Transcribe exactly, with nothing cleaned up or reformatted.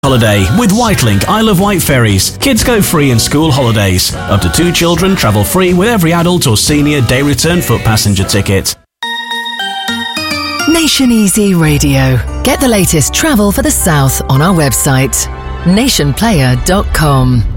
Holiday with Whitelink Isle of Wight ferries. Kids go free in school holidays. Up to two children travel free with every adult or senior day return foot passenger ticket. Nation Easy Radio. Get the latest travel for the south on our website, nation player dot com.